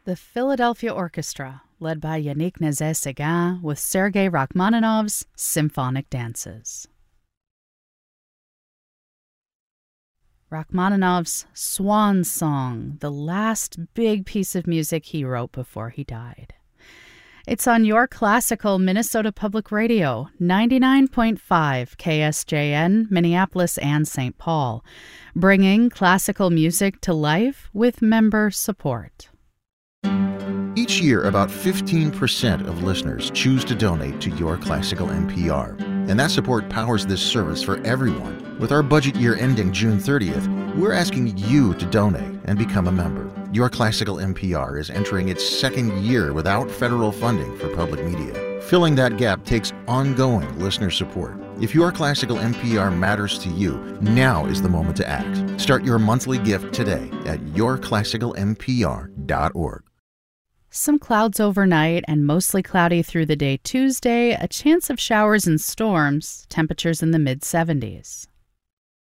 The Philadelphia Orchestra, led by Yannick Nézet-Séguin with Sergei Rachmaninoff's Symphonic Dances. Rachmaninoff's Swan Song, the last big piece of music he wrote before he died. It's on Your Classical Minnesota Public Radio, 99.5 KSJN, Minneapolis and St. Paul, bringing classical music to life with member support. Each year, about 15% of listeners choose to donate to Your Classical NPR, and that support powers this service for everyone. With our budget year ending June 30th, we're asking you to donate and become a member. Your Classical NPR is entering its second year without federal funding for public media. Filling that gap takes ongoing listener support. If Your Classical NPR matters to you, now is the moment to act. Start your monthly gift today at yourclassicalnpr.org. Some clouds overnight and mostly cloudy through the day Tuesday, a chance of showers and storms, temperatures in the mid-70s.